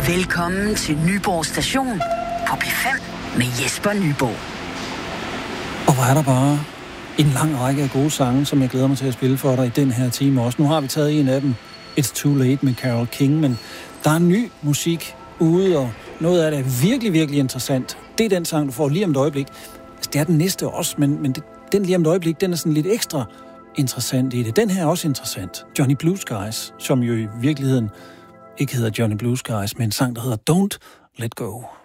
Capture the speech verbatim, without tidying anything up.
Velkommen til Nyborg Station på P fem med Jesper Nyborg. Og hvor er der bare en lang række af gode sange, som jeg glæder mig til at spille for dig i den her time også. Nu har vi taget en af dem, It's Too Late med Carole King, men der er ny musik ude, og noget af det er virkelig, virkelig interessant. Det er den sang, du får lige om et øjeblik. Altså, det er den næste også, men, men det, den lige om et øjeblik, den er sådan lidt ekstra interessant i det. Den her er også interessant. Johnny Blue Skies, som jo i virkeligheden ikke hedder Johnny Blue Skies, men en sang, der hedder Don't Let Go.